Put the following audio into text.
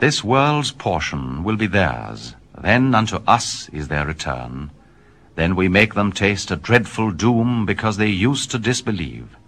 This world's portion will be theirs, then unto us is their return. Then we make them taste a dreadful doom, because they used to disbelieve.